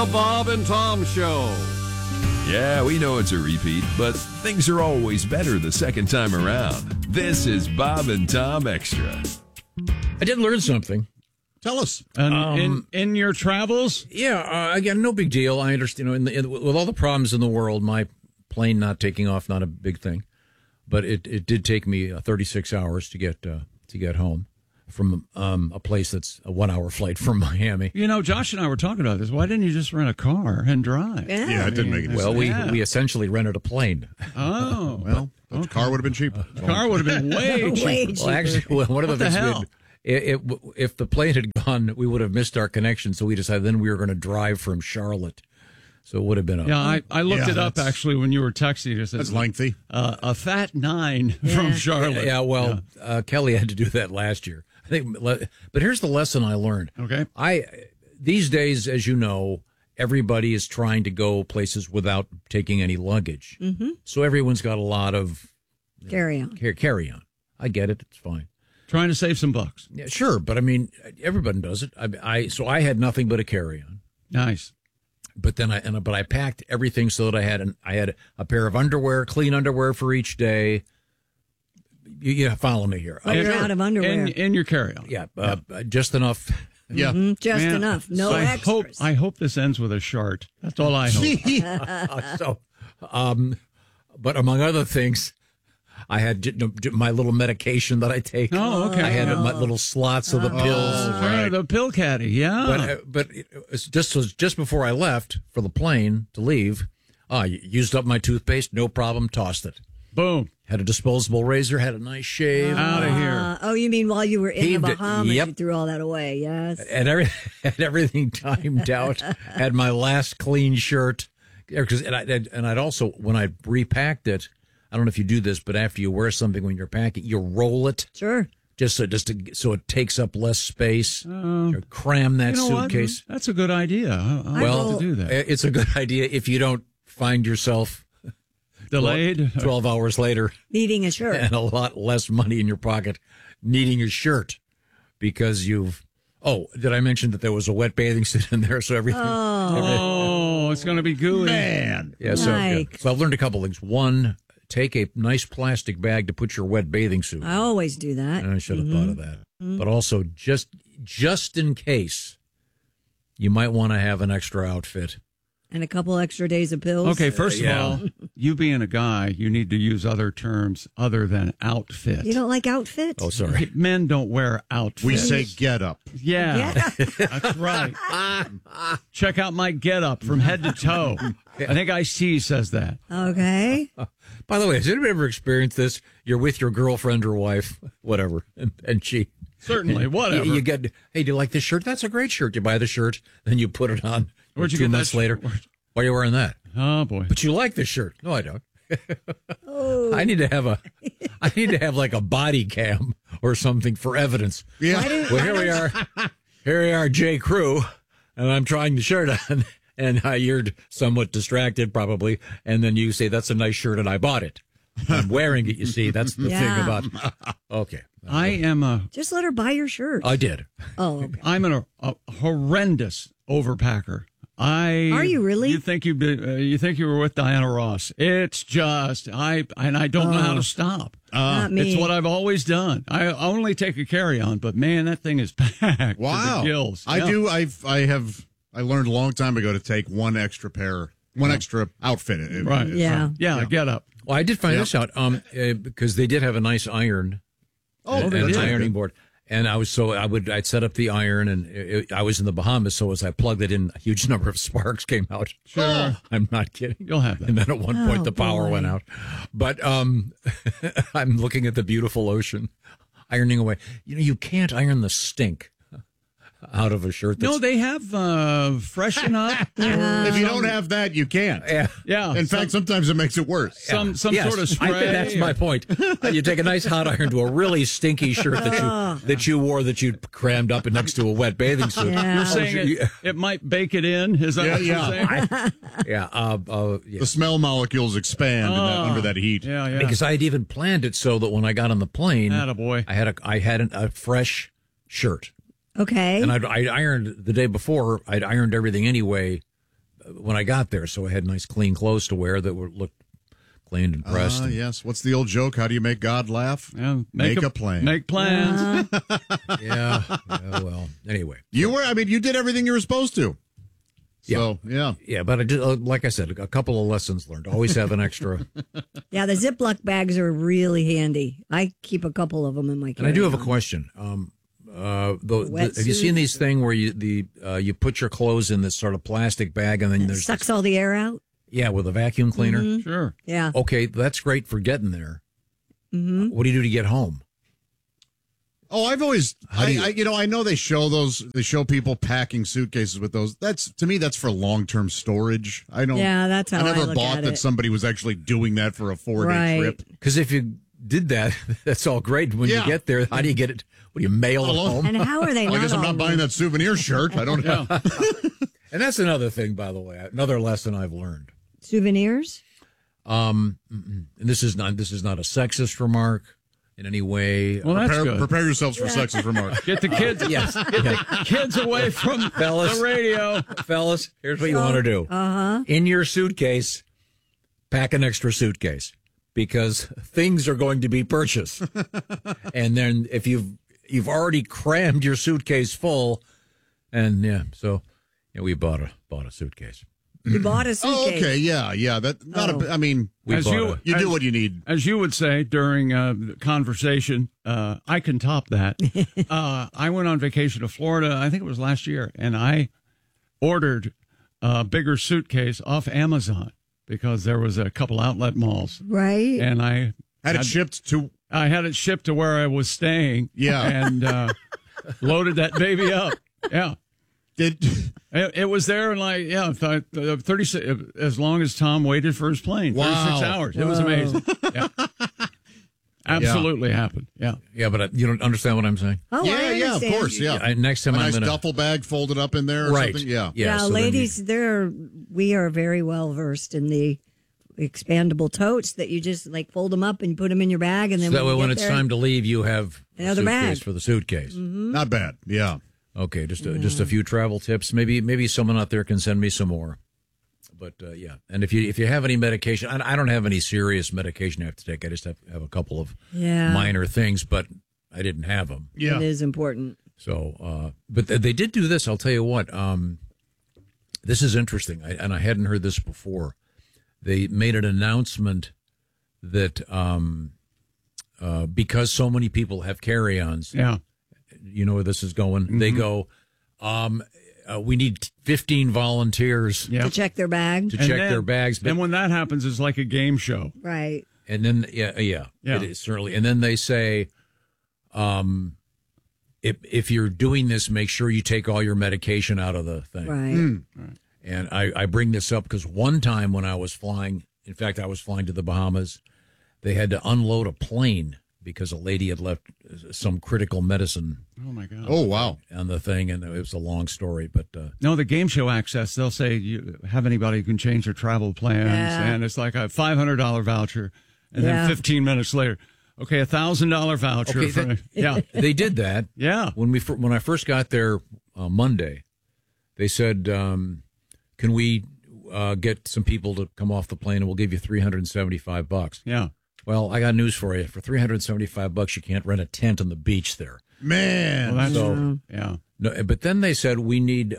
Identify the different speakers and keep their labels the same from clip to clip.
Speaker 1: Bob and Tom Show.
Speaker 2: Yeah, we know it's a repeat, but things are always better the second time around. This is Bob and Tom Extra.
Speaker 3: I did learn something.
Speaker 4: Tell us.
Speaker 5: In your travels?
Speaker 3: Yeah, again, no big deal. I understand. With all the problems in the world, my plane not taking off, not a big thing. But it did take me 36 hours to get home from a place that's a 1 hour flight from Miami.
Speaker 5: You know, Josh and I were talking about this. Why didn't you just rent a car and drive?
Speaker 4: Yeah, it didn't make any sense.
Speaker 3: Well, we essentially rented a plane.
Speaker 5: Oh.
Speaker 4: Well, the car would have been cheaper.
Speaker 5: The car would have been way cheaper.
Speaker 3: Well, actually, one of the things if the plane had gone, we would have missed our connection. So we decided then we were going to drive from Charlotte. So it would have been
Speaker 5: I looked it up actually when you were texting. It says,
Speaker 4: That's lengthy.
Speaker 5: A fat 9 from Charlotte.
Speaker 3: Yeah, well, Kelly had to do that last year. I think, but here's the lesson I learned.
Speaker 5: Okay.
Speaker 3: These days, as you know, everybody is trying to go places without taking any luggage. Mm-hmm. So everyone's got a lot of
Speaker 6: carry on.
Speaker 3: Carry on. I get it. It's fine.
Speaker 5: Trying to save some bucks.
Speaker 3: Yeah, sure, but I mean, everybody does it. So I had nothing but a carry on.
Speaker 5: Nice.
Speaker 3: But then I packed everything so that I had a pair of underwear, clean underwear for each day. You follow me here.
Speaker 6: Oh, you're out of underwear.
Speaker 5: In your carry-on.
Speaker 3: Yeah, just enough.
Speaker 4: Yeah,
Speaker 6: just enough. No extras.
Speaker 5: I hope this ends with a shart. That's all I hope.
Speaker 3: But among other things, I had my little medication that I take.
Speaker 5: Oh, okay.
Speaker 3: I had my little slots of the pills.
Speaker 5: Right. The pill caddy, yeah.
Speaker 3: But it's just before I left for the plane to leave, used up my toothpaste, no problem, tossed it.
Speaker 5: Boom.
Speaker 3: Had a disposable razor, had a nice shave.
Speaker 5: Out of here.
Speaker 6: Oh, you mean while you were in the Bahamas,
Speaker 3: yep.
Speaker 6: you threw all that away, yes.
Speaker 3: And had everything timed out. Had my last clean shirt. And I'd also, when I repacked it, I don't know if you do this, but after you wear something when you're packing, you roll it.
Speaker 6: Sure.
Speaker 3: So it takes up less space. Or cram that suitcase.
Speaker 5: What? That's a good idea. I'll have to do that.
Speaker 3: It's a good idea if you don't find yourself
Speaker 5: delayed
Speaker 3: 12 hours later
Speaker 6: needing a shirt
Speaker 3: and a lot less money in your pocket needing a shirt because did I mention that there was a wet bathing suit in there? So everything.
Speaker 5: Oh, it's going to be gooey.
Speaker 4: Man.
Speaker 3: Yeah. So I've learned a couple things. One, take a nice plastic bag to put your wet bathing suit.
Speaker 6: I always do that.
Speaker 3: And I should have thought of that. Mm-hmm. But also, just in case, you might want to have an extra outfit.
Speaker 6: And a couple extra days of pills.
Speaker 5: Okay, first of all, you being a guy, you need to use other terms other than outfit.
Speaker 6: You don't like outfit?
Speaker 3: Oh, sorry.
Speaker 5: Men don't wear outfits.
Speaker 4: We say get up.
Speaker 5: Yeah. That's right. Check out my get up from head to toe. I think Ice-T says that.
Speaker 6: Okay.
Speaker 3: By the way, has anybody ever experienced this? You're with your girlfriend or wife, whatever, and she...
Speaker 5: Certainly, whatever.
Speaker 3: You get, hey, do you like this shirt? That's a great shirt. You buy the shirt, then you put it on.
Speaker 5: Where'd you
Speaker 3: 2
Speaker 5: get
Speaker 3: months
Speaker 5: that
Speaker 3: later? Why are you wearing that?
Speaker 5: Oh, boy.
Speaker 3: But you like this shirt. No, I don't. I need to have like a body cam or something for evidence.
Speaker 4: Yeah.
Speaker 3: Well, here we are. Here we are, J. Crew, and I'm trying the shirt on, and you're somewhat distracted probably, and then you say, that's a nice shirt, and I bought it. I'm wearing it, you see. That's the thing about... Okay.
Speaker 5: I am
Speaker 6: just let her buy your shirt.
Speaker 3: I did.
Speaker 6: Oh, okay.
Speaker 5: I'm a horrendous overpacker.
Speaker 6: Are you really?
Speaker 5: You think you were with Diana Ross? It's just I don't know how to stop.
Speaker 6: Not me.
Speaker 5: It's what I've always done. I only take a carry-on, but man, that thing is packed.
Speaker 4: Wow.
Speaker 5: To the gills.
Speaker 4: I do. I learned a long time ago to take one extra outfit.
Speaker 5: Right.
Speaker 6: Yeah.
Speaker 5: Yeah. Get up.
Speaker 3: Well, I did find this out because they did have a nice iron.
Speaker 5: They did.
Speaker 3: Ironing board. And I'd set up the iron, and I was in the Bahamas, so as I plugged it in, a huge number of sparks came out.
Speaker 5: Sure.
Speaker 3: I'm not kidding.
Speaker 5: You'll have that.
Speaker 3: And then at one point, the power went out. But I'm looking at the beautiful ocean, ironing away. You can't iron the stink out of a shirt.
Speaker 5: No, they have freshen up.
Speaker 4: If you don't have that, you can't.
Speaker 5: Yeah.
Speaker 4: In fact, sometimes it makes it worse.
Speaker 5: Some sort of spray.
Speaker 3: I think that's my point. You take a nice hot iron to a really stinky shirt that you wore that you crammed up next to a wet bathing suit.
Speaker 6: Yeah.
Speaker 5: You're saying it might bake it in? Is that what you're saying?
Speaker 3: Yeah.
Speaker 4: The smell molecules expand under that heat.
Speaker 5: Yeah.
Speaker 3: Because I had even planned it so that when I got on the plane,
Speaker 5: Attaboy.
Speaker 3: I had a fresh shirt.
Speaker 6: Okay.
Speaker 3: And I'd ironed the day before. I'd ironed everything anyway when I got there, so I had nice clean clothes to wear that looked clean and pressed.
Speaker 4: Yes. What's the old joke? How do you make God laugh?
Speaker 5: Yeah,
Speaker 4: Make a plan.
Speaker 5: Make plans.
Speaker 3: Yeah. Well, anyway.
Speaker 4: You did everything you were supposed to. So, yeah.
Speaker 3: Yeah, but I did, like I said, a couple of lessons learned. Always have an extra.
Speaker 6: Yeah, the Ziploc bags are really handy. I keep a couple of them in my
Speaker 3: And I do have a
Speaker 6: carry-on.
Speaker 3: question. Have you seen these thing where you put your clothes in this sort of plastic bag and then there's
Speaker 6: Sucks all the air out.
Speaker 3: yeah, with a vacuum cleaner?
Speaker 5: Sure.
Speaker 6: Yeah.
Speaker 3: Okay, that's great for getting there. What do you do to get home?
Speaker 4: Oh, I've always, I know they show people packing suitcases with those. To me, that's for long-term storage.
Speaker 6: Yeah, that's how I
Speaker 4: never
Speaker 6: look
Speaker 4: bought
Speaker 6: at
Speaker 4: that
Speaker 6: it.
Speaker 4: somebody was actually doing that for a 4-day
Speaker 6: Right.
Speaker 4: trip.
Speaker 3: Because if you did that, that's all great. When you get there, how do you get it? What do you mail it home?
Speaker 6: And how are they
Speaker 4: Well, I
Speaker 6: not
Speaker 4: guess I'm
Speaker 6: all
Speaker 4: not buying that souvenir shirt. I don't know.
Speaker 3: And that's another thing, by the way, another lesson I've learned.
Speaker 6: souvenirs?
Speaker 3: And this is not a sexist remark in any way.
Speaker 5: Well, that's good.
Speaker 4: Prepare yourselves for sexist remarks.
Speaker 5: Get the kids.
Speaker 3: Yes.
Speaker 5: Get the kids away from
Speaker 3: Fellas.
Speaker 5: the radio.
Speaker 3: Fellas, here's what you want to do. In your suitcase, pack an extra suitcase because things are going to be purchased. And then if you've already crammed your suitcase full, and we bought a suitcase.
Speaker 6: You bought a
Speaker 4: Oh,
Speaker 6: suitcase.
Speaker 4: okay. Yeah.
Speaker 3: We
Speaker 5: As
Speaker 3: bought
Speaker 5: you-
Speaker 3: a-
Speaker 4: You do what you need.
Speaker 5: As you would say during the conversation, I can top that. I went on vacation to Florida, I think it was last year, and I ordered a bigger suitcase off Amazon because there was a couple outlet malls.
Speaker 6: Right.
Speaker 5: And I
Speaker 4: Had it shipped to.
Speaker 5: I had it shipped to where I was staying.
Speaker 4: Yeah.
Speaker 5: And loaded that baby up. Yeah. It was there in 36, as long as Tom waited for his plane. 36 hours. It was amazing. Yeah. Absolutely happened. Yeah.
Speaker 3: Yeah, but you don't understand what I'm saying.
Speaker 6: Oh, I
Speaker 4: Yeah, of
Speaker 6: understand.
Speaker 4: course. Yeah.
Speaker 3: Next time
Speaker 4: a
Speaker 3: I'm
Speaker 4: nice
Speaker 3: going to
Speaker 4: duffel bag folded up in there or
Speaker 3: right.
Speaker 4: something. Yeah.
Speaker 6: Yeah,
Speaker 3: so then
Speaker 6: ladies, we are very well versed in the expandable totes that you just fold them up and put them in your bag, and then
Speaker 3: so that way
Speaker 6: you
Speaker 3: when
Speaker 6: get
Speaker 3: it's
Speaker 6: there-
Speaker 3: time to leave, you have
Speaker 6: Another
Speaker 3: a suitcase
Speaker 6: bag.
Speaker 3: for the suitcase.
Speaker 4: Not bad. Yeah.
Speaker 3: Okay, just a few travel tips. Maybe someone out there can send me some more. But yeah, and if you have any medication, I don't have any serious medication I have to take. I just have a couple of minor things, but I didn't have them.
Speaker 4: Yeah.
Speaker 6: It is important.
Speaker 3: So, but they did do this. I'll tell you what. This is interesting, and I hadn't heard this before. They made an announcement that because so many people have carry-ons,
Speaker 5: Yeah.
Speaker 3: you know where this is going. They go, we need 15 volunteers
Speaker 5: Yeah.
Speaker 6: To check their bag.
Speaker 3: to check their bags. But,
Speaker 5: And when that happens, it's like a game show.
Speaker 6: Right.
Speaker 3: and then, yeah, it is certainly. And then they say, if you're doing this, make sure you take all your medication out of the thing.
Speaker 6: Right.
Speaker 3: And I bring this up because one time when I was flying, in fact, I was flying to the Bahamas, they had to unload a plane because a lady had left some critical medicine
Speaker 5: Oh, my God.
Speaker 4: Oh, wow.
Speaker 3: on the thing, and it was a long story. But
Speaker 5: No, the game show access, they'll say, you have anybody who can change their travel plans,
Speaker 6: Yeah.
Speaker 5: and it's like a $500 voucher, and
Speaker 6: Yeah.
Speaker 5: then 15 minutes later, okay, $1,000 voucher.
Speaker 3: Okay,
Speaker 5: for, yeah.
Speaker 3: they did that.
Speaker 5: Yeah.
Speaker 3: When I first got there Monday, they said, "Can we get some people to come off the plane, and we'll give you $375."
Speaker 5: Yeah.
Speaker 3: Well, I got news for you. For $375, you can't rent a tent on the beach there.
Speaker 4: Man.
Speaker 5: Well, that's
Speaker 3: So-
Speaker 5: yeah.
Speaker 3: No, but then they said we need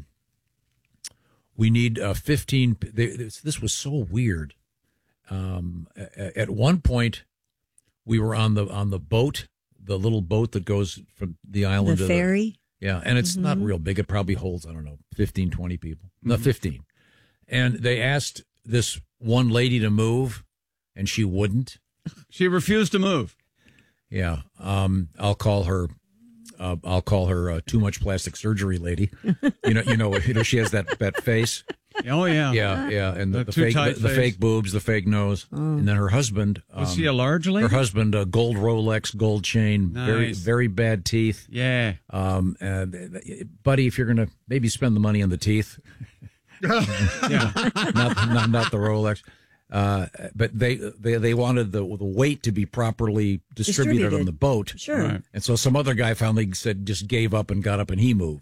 Speaker 3: 15. This was so weird. At one point, we were on the boat, the little boat that goes from the island
Speaker 6: The
Speaker 3: to
Speaker 6: ferry.
Speaker 3: yeah, and it's not real big. It probably holds, I don't know, 15, 20 people. No, 15. And they asked this one lady to move, and she wouldn't.
Speaker 5: She refused to move.
Speaker 3: Yeah, I'll call her too much plastic surgery lady. You know, she has that face.
Speaker 5: Oh, yeah.
Speaker 3: Yeah, and the
Speaker 5: The too
Speaker 3: fake
Speaker 5: tight
Speaker 3: the
Speaker 5: face.
Speaker 3: fake boobs, the fake nose, and then her husband.
Speaker 5: Was she a large lady?
Speaker 3: Her husband, a gold Rolex, gold chain, very
Speaker 5: Nice.
Speaker 3: very bad teeth.
Speaker 5: Yeah.
Speaker 3: Buddy, if you're gonna maybe spend the money on the teeth,
Speaker 5: Yeah.
Speaker 3: not the Rolex. But they wanted the weight to be properly distributed on
Speaker 6: Distributed.
Speaker 3: the boat.
Speaker 6: Sure.
Speaker 5: Right.
Speaker 3: And so some other guy finally just gave up and got up and he moved.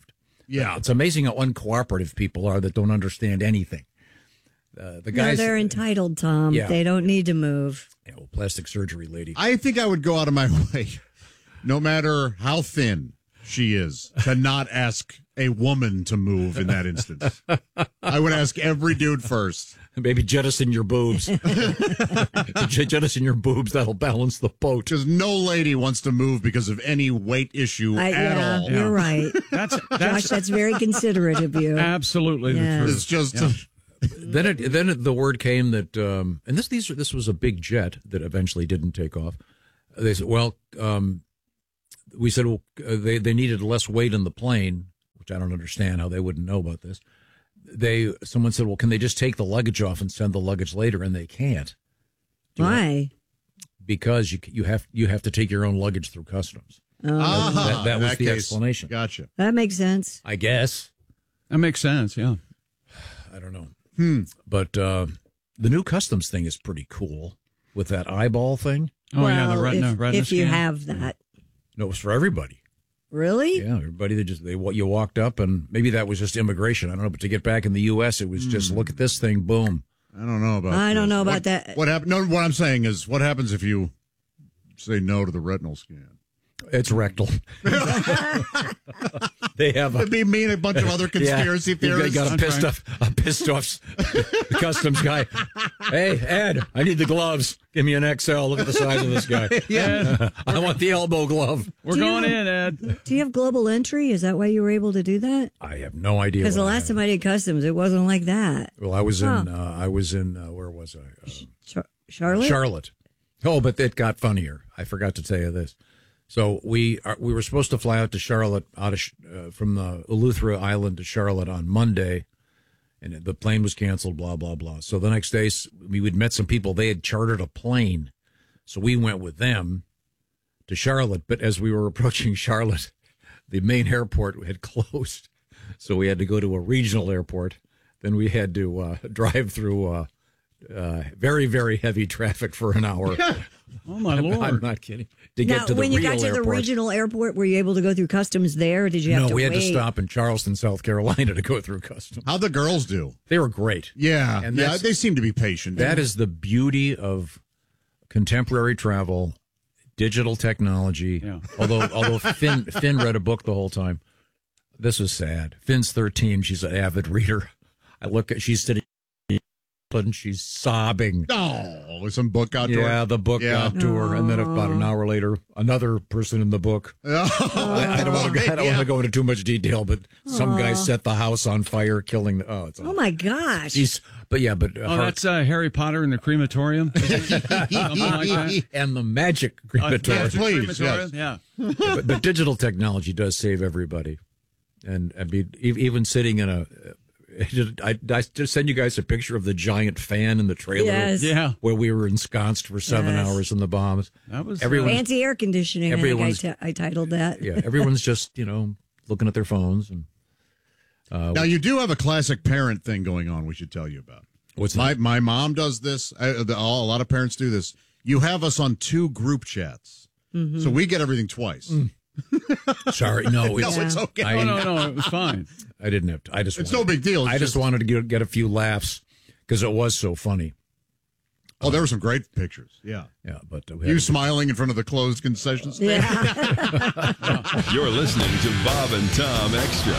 Speaker 4: Yeah.
Speaker 3: It's amazing how uncooperative people are that don't understand anything. The guys,
Speaker 6: they're entitled, Tom.
Speaker 3: Yeah.
Speaker 6: They don't need to move.
Speaker 3: Plastic surgery lady.
Speaker 4: I think I would go out of my way, no matter how thin she is, to not ask a woman to move in that instance. I would ask every dude first.
Speaker 3: Maybe jettison your boobs. Jettison your boobs. That'll balance the boat.
Speaker 4: Because no lady wants to move because of any weight issue at all.
Speaker 6: You're right. Josh, that's very considerate of you.
Speaker 5: Absolutely
Speaker 6: Yes.
Speaker 5: the truth.
Speaker 4: It's just...
Speaker 3: Then the word came that, and this was a big jet that eventually didn't take off. They said, we said, they needed less weight in the plane, which I don't understand how they wouldn't know about this. Someone said, well, can they just take the luggage off and send the luggage later? And they can't.
Speaker 6: Why?
Speaker 3: Because you have to take your own luggage through customs. That was the explanation.
Speaker 4: Gotcha.
Speaker 6: That makes sense.
Speaker 3: I guess.
Speaker 5: That makes sense, yeah.
Speaker 3: I don't know. But the new customs thing is pretty cool with that eyeball thing.
Speaker 5: Oh, yeah, the
Speaker 6: Well,
Speaker 5: retina
Speaker 6: if you
Speaker 5: scan.
Speaker 6: have that.
Speaker 3: No, it was for everybody.
Speaker 6: Really?
Speaker 3: Yeah, everybody you walked up and maybe that was just immigration. I don't know, but to get back in the U.S., it was just look at this thing, boom.
Speaker 4: I don't know about
Speaker 6: I don't
Speaker 4: this.
Speaker 6: know about that.
Speaker 4: What happened? No, what I'm saying is, what happens if you say no to the retinal scan?
Speaker 3: It's rectal. They have
Speaker 4: It'd be me and a bunch of other conspiracy theorists.
Speaker 3: You got a pissed off customs guy. Hey, Ed, I need the gloves. Give me an XL. Look at the size of this guy.
Speaker 5: Yeah.
Speaker 3: I want the elbow glove.
Speaker 5: We're going in, Ed.
Speaker 6: Do you have global entry? Is that why you were able to do that?
Speaker 3: I have no idea.
Speaker 6: Because the
Speaker 3: what I
Speaker 6: last
Speaker 3: have.
Speaker 6: time I did customs, it wasn't like that.
Speaker 3: Well, I was in. Where was I?
Speaker 6: Charlotte?
Speaker 3: Charlotte. Oh, but it got funnier. I forgot to tell you this. So we were supposed to fly out to Charlotte from the Eleuthera Island to Charlotte on Monday, and the plane was canceled. Blah blah blah. So the next day we'd met some people. They had chartered a plane, so we went with them to Charlotte. But as we were approaching Charlotte, the main airport had closed, so we had to go to a regional airport. Then we had to drive through very, very heavy traffic for an hour.
Speaker 5: Oh, my Lord.
Speaker 3: I'm not kidding. To get to the
Speaker 6: when you
Speaker 3: real
Speaker 6: got to
Speaker 3: airport.
Speaker 6: the regional airport, were you able to go through customs there? Or did you have to
Speaker 3: No, we had
Speaker 6: wait?
Speaker 3: to stop in Charleston, South Carolina to go through customs.
Speaker 4: How'd the girls do?
Speaker 3: They were great.
Speaker 4: Yeah,
Speaker 3: And
Speaker 4: yeah,
Speaker 3: that's-
Speaker 4: they seem to be patient.
Speaker 3: That is the beauty of contemporary travel, digital technology.
Speaker 5: Yeah.
Speaker 3: Although Finn read a book the whole time. This was sad. Finn's 13. She's an avid reader. She's sitting and she's sobbing.
Speaker 4: Oh, with some book out to her.
Speaker 3: Yeah, the book got to her, and then about an hour later, another person in the book. I don't want to go into too much detail, but some guy set the house on fire, killing. It's
Speaker 6: Oh my gosh!
Speaker 5: That's Harry Potter in the crematorium. Something like that.
Speaker 3: and the magic crematorium.
Speaker 4: yes, please,
Speaker 5: Crematorium?
Speaker 4: yes.
Speaker 5: Yeah.
Speaker 3: But digital technology does save everybody, and I mean, even sitting in a. I just send you guys a picture of the giant fan in the trailer.
Speaker 6: Yes.
Speaker 5: Yeah.
Speaker 3: Where we were ensconced for 7 hours in the bombs.
Speaker 5: That was
Speaker 3: Everyone's-
Speaker 6: Anti-air conditioning. I titled that.
Speaker 3: Yeah, everyone's just looking at their phones and.
Speaker 4: Now you do have a classic parent thing going on. We should tell you about.
Speaker 3: What's
Speaker 4: my mom does this. A lot of parents do this. You have us on 2 group chats, so we get everything twice.
Speaker 3: Sorry, no,
Speaker 4: It's okay.
Speaker 5: No, it was fine.
Speaker 3: I didn't have to.
Speaker 4: It's no big deal.
Speaker 3: I just wanted to get a few laughs because it was so funny.
Speaker 4: Oh, there were some great pictures. Yeah.
Speaker 3: Yeah, but
Speaker 4: You smiling in front of the closed concession stand.
Speaker 6: Yeah.
Speaker 2: You're listening to Bob and Tom Extra.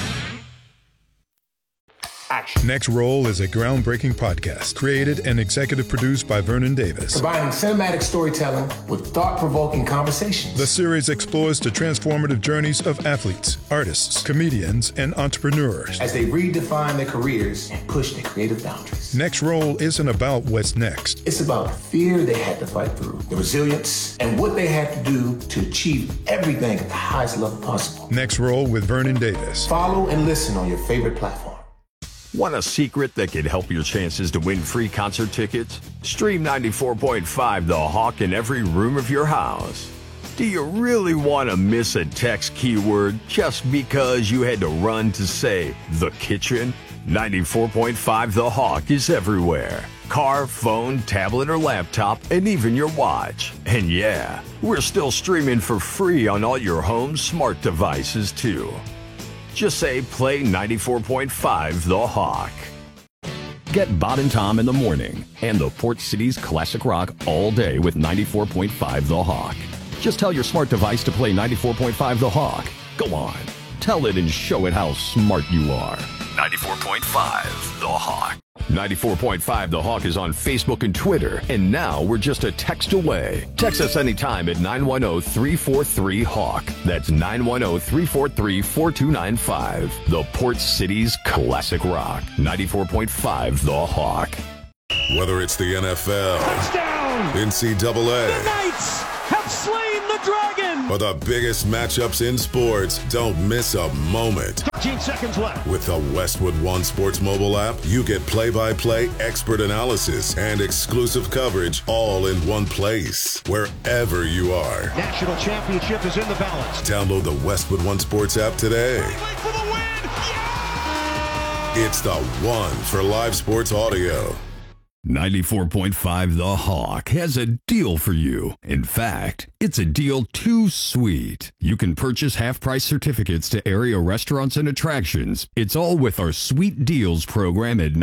Speaker 7: Next Roll is a groundbreaking podcast created and executive produced by Vernon Davis.
Speaker 8: Combining cinematic storytelling with thought-provoking conversations.
Speaker 7: The series explores the transformative journeys of athletes, artists, comedians, and entrepreneurs.
Speaker 8: As they redefine their careers and push their creative boundaries.
Speaker 7: Next Roll isn't about what's next.
Speaker 8: It's about the fear they had to fight through, the resilience, and what they had to do to achieve everything at the highest level possible.
Speaker 7: Next Roll with Vernon Davis.
Speaker 8: Follow and listen on your favorite platform.
Speaker 9: Want a secret that could help your chances to win free concert tickets? Stream 94.5 The Hawk in every room of your house. Do you really want to miss a text keyword just because you had to run to say the kitchen? 94.5 The Hawk is everywhere. Car, phone, tablet, or laptop, and even your watch. And yeah, we're still streaming for free on all your home smart devices too. Just say play 94.5 The Hawk. Get Bob and Tom in the morning and the Port City's classic rock all day with 94.5 The Hawk. Just tell your smart device to play 94.5 The Hawk. Go on. Tell it and show it how smart you are. 94.5 The Hawk. 94.5 The Hawk is on Facebook and Twitter, and now we're just a text away. Text us anytime at 910-343-HAWK. That's 910-343-4295. The Port City's classic rock. 94.5 The Hawk.
Speaker 10: Whether it's the NFL,
Speaker 11: touchdown,
Speaker 10: NCAA,
Speaker 11: the Knights have slain the dragon,
Speaker 10: or the biggest matchups in sports, don't miss a moment.
Speaker 11: 13 seconds left.
Speaker 10: With the Westwood One Sports mobile app, you get play-by-play expert analysis and exclusive coverage all in one place, wherever you are.
Speaker 11: National championship is in the balance.
Speaker 10: Download the Westwood One Sports app today.
Speaker 11: For the win! Yeah!
Speaker 10: It's the one for live sports audio.
Speaker 2: 94.5 The Hawk has a deal for you. In fact, it's a deal too sweet. You can purchase half-price certificates to area restaurants and attractions. It's all with our Sweet Deals program at